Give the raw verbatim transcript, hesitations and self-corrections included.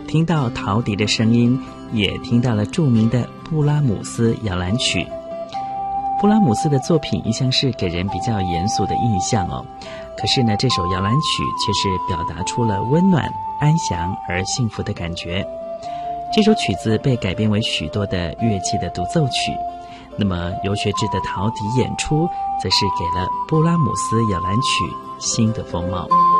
听到陶笛的声音，也听到了著名的布拉姆斯摇篮曲。布拉姆斯的作品一向是给人比较严肃的印象哦，可是呢，这首摇篮曲却是表达出了温暖、安详而幸福的感觉。这首曲子被改编为许多的乐器的独奏曲，那么尤学志的陶笛演出则是给了布拉姆斯摇篮曲新的风貌。